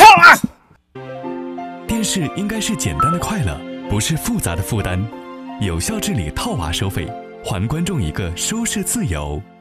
电视应该是简单的快乐，不是复杂的负担。有效治理套娃收费，还观众一个收视自由。